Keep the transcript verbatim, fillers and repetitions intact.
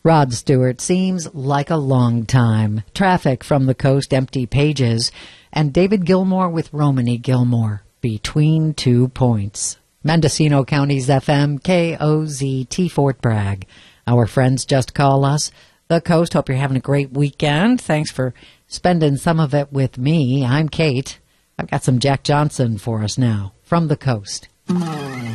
Rod Stewart, seems like a long time. Traffic from the Coast, Empty Pages. And David Gilmour with Romany Gilmore, Between Two Points. Mendocino County's F M, K O Z T Fort Bragg. Our friends just call us. The Coast, hope you're having a great weekend. Thanks for spending some of it with me. I'm Kate. I've got some Jack Johnson for us now from the Coast.